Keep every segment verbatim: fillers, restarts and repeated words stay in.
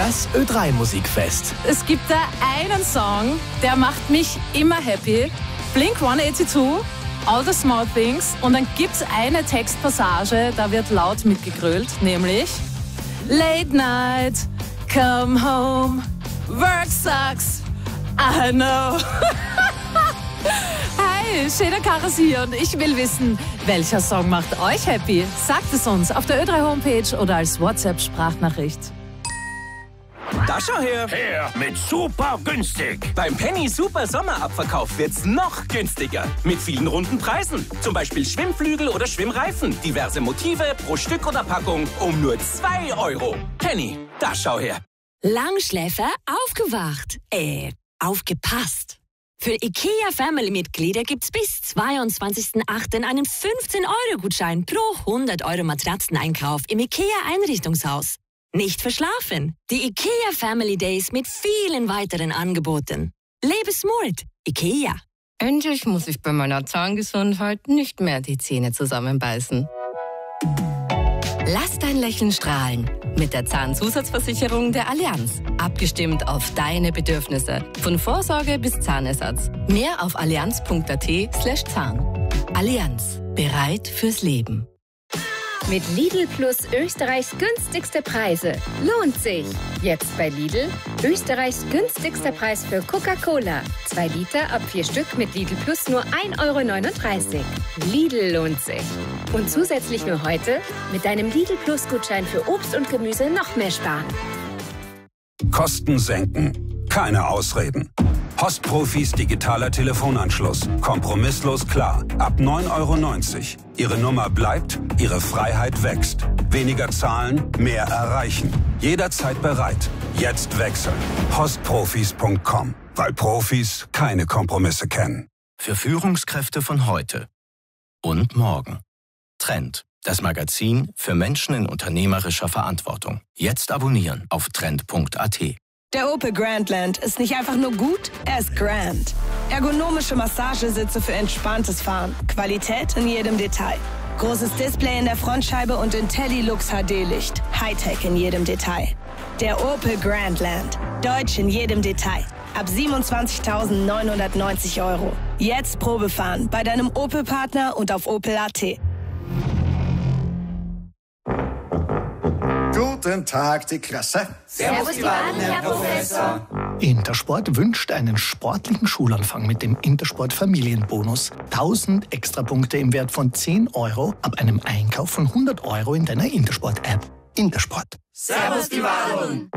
Das Ö drei Musikfest. Es gibt da einen Song, der macht mich immer happy. Blink one eighty-two, All the Small Things. Und dann gibt es eine Textpassage, da wird laut mitgegrölt, nämlich Late night, come home, work sucks, I know. Hi, Schöner Karas hier und ich will wissen, welcher Song macht euch happy? Sagt es uns auf der Ö drei Homepage oder als WhatsApp-Sprachnachricht. Da schau her! Her mit super günstig! Beim Penny Super Sommerabverkauf wird's noch günstiger. Mit vielen runden Preisen. Zum Beispiel Schwimmflügel oder Schwimmreifen. Diverse Motive pro Stück oder Packung um nur zwei Euro. Penny, da schau her! Langschläfer aufgewacht. Äh, aufgepasst. Für IKEA Family-Mitglieder gibt's bis zweiundzwanzigsten achten einen fünfzehn Euro Gutschein pro hundert Euro Matratzeneinkauf im IKEA Einrichtungshaus. Nicht verschlafen. Die IKEA Family Days mit vielen weiteren Angeboten. Lebe smart. IKEA. Endlich muss ich bei meiner Zahngesundheit nicht mehr die Zähne zusammenbeißen. Lass dein Lächeln strahlen. Mit der Zahnzusatzversicherung der Allianz. Abgestimmt auf deine Bedürfnisse. Von Vorsorge bis Zahnersatz. Mehr auf allianz.at slash Zahn. Allianz. Bereit fürs Leben. Mit Lidl Plus Österreichs günstigste Preise. Lohnt sich. Jetzt bei Lidl Österreichs günstigster Preis für Coca-Cola. Zwei Liter ab vier Stück mit Lidl Plus nur ein Euro neununddreißig. Lidl lohnt sich. Und zusätzlich nur heute mit deinem Lidl Plus Gutschein für Obst und Gemüse noch mehr sparen. Kosten senken. Keine Ausreden. Postprofis digitaler Telefonanschluss. Kompromisslos klar. Ab neun Euro neunzig. Ihre Nummer bleibt, Ihre Freiheit wächst. Weniger zahlen, mehr erreichen. Jederzeit bereit. Jetzt wechseln. Postprofis punkt com. Weil Profis keine Kompromisse kennen. Für Führungskräfte von heute und morgen. Trend. Das Magazin für Menschen in unternehmerischer Verantwortung. Jetzt abonnieren auf trend punkt at. Der Opel Grandland ist nicht einfach nur gut, er ist grand. Ergonomische Massagesitze für entspanntes Fahren. Qualität in jedem Detail. Großes Display in der Frontscheibe und IntelliLux H D-Licht. Hightech in jedem Detail. Der Opel Grandland. Deutsch in jedem Detail. Ab siebenundzwanzigtausendneunhundertneunzig Euro. Jetzt Probefahren bei deinem Opel-Partner und auf opel punkt at. Guten Tag, die Klasse. Servus, die Baden, Herr Professor. Intersport wünscht einen sportlichen Schulanfang mit dem Intersport Familienbonus. tausend Extrapunkte im Wert von zehn Euro ab einem Einkauf von hundert Euro in deiner Intersport-App. Intersport. Servus, die Baden.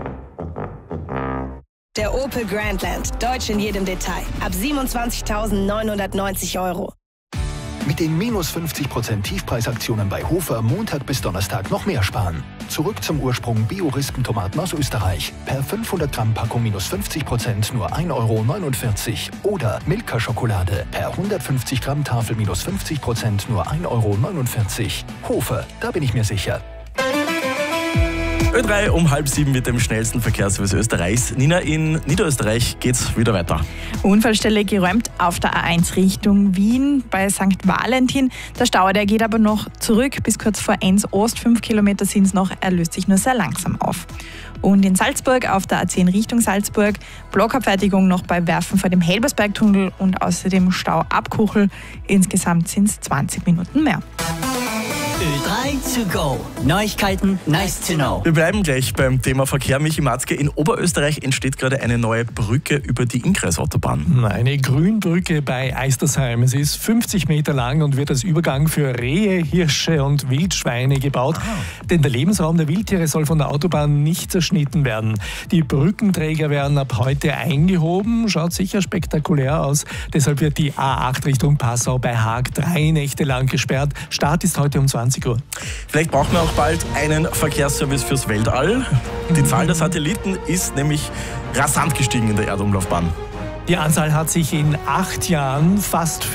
Der Opel Grandland. Deutsch in jedem Detail. Ab siebenundzwanzigtausendneunhundertneunzig Euro. Mit den minus fünfzig Prozent Tiefpreisaktionen bei Hofer Montag bis Donnerstag noch mehr sparen. Zurück zum Ursprung Bio-Rispentomaten aus Österreich. Per fünfhundert Gramm Packung minus fünfzig Prozent nur ein Euro neunundvierzig. Oder Milka-Schokolade. Per hundertfünfzig Gramm Tafel minus fünfzig Prozent nur ein Euro neunundvierzig. Hofer, da bin ich mir sicher. Ö drei um halb sieben mit dem schnellsten Verkehrsservice Österreichs. Nina, in Niederösterreich geht's wieder weiter. Unfallstelle geräumt auf der A eins Richtung Wien bei Sankt Valentin. Der Stau, der geht aber noch zurück bis kurz vor Enns Ost. Fünf Kilometer sind es noch, er löst sich nur sehr langsam auf. Und in Salzburg auf der A zehn Richtung Salzburg Blockabfertigung noch bei Werfen vor dem Helbersbergtunnel und außerdem Stau ab Kuchel. Insgesamt sind es zwanzig Minuten mehr. Ö drei to go. Neuigkeiten, nice to know. Wir bleiben gleich beim Thema Verkehr. Michi Matzke, in Oberösterreich entsteht gerade eine neue Brücke über die Innkreisautobahn. Eine Grünbrücke bei Eistersheim. Es ist fünfzig Meter lang und wird als Übergang für Rehe, Hirsche und Wildschweine gebaut. Ah. Denn der Lebensraum der Wildtiere soll von der Autobahn nicht zerschnitten werden. Die Brückenträger werden ab heute eingehoben. Schaut sicher spektakulär aus. Deshalb wird die A acht Richtung Passau bei Haag drei Nächte lang gesperrt. Start ist heute um zwanzig Uhr. Vielleicht brauchen wir auch bald einen Verkehrsservice fürs Weltall. Die Zahl der Satelliten ist nämlich rasant gestiegen in der Erdumlaufbahn. Die Anzahl hat sich in acht Jahren fast